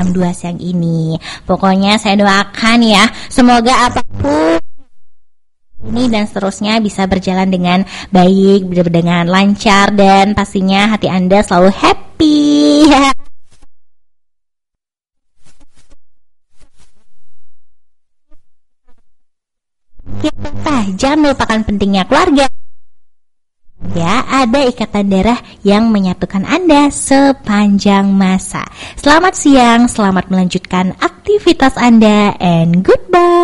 jam 2 siang ini. Pokoknya saya doakan ya, semoga apapun ini dan seterusnya bisa berjalan dengan baik, dengan lancar, dan pastinya hati Anda selalu happy. Jangan melupakan pentingnya keluarga. Ya, ada ikatan darah yang menyatukan Anda sepanjang masa. Selamat siang, selamat melanjutkan aktivitas Anda, and goodbye.